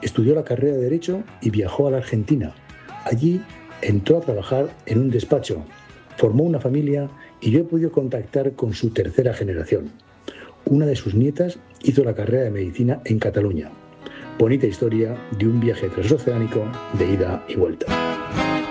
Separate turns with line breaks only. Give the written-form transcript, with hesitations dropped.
Estudió la carrera de Derecho y viajó a la Argentina. Allí entró a trabajar en un despacho, formó una familia y yo he podido contactar con su tercera generación. Una de sus nietas hizo la carrera de medicina en Cataluña. Bonita historia de un viaje transoceánico de ida y vuelta.